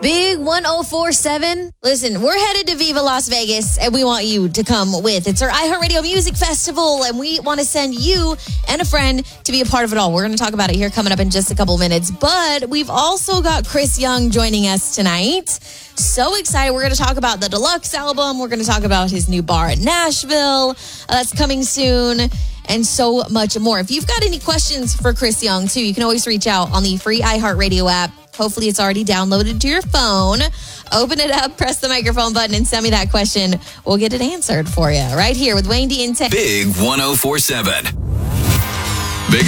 Big 1047. Listen, we're headed to Viva Las Vegas, and we want you to come with. It's our iHeartRadio Music Festival, and we want to send you and a friend to be a part of it all. We're going to talk about it here coming up in just a couple minutes. But we've also got Chris Young joining us tonight. So excited. We're going to talk about the deluxe album. We're going to talk about his new bar in Nashville. That's coming soon. And so much more. If you've got any questions for Chris Young, too, you can always reach out on the free iHeartRadio app. Hopefully it's already downloaded to your phone. Open it up, press the microphone button, and send me that question. We'll get it answered for you right here with Wayne D and Tay. Big 1047.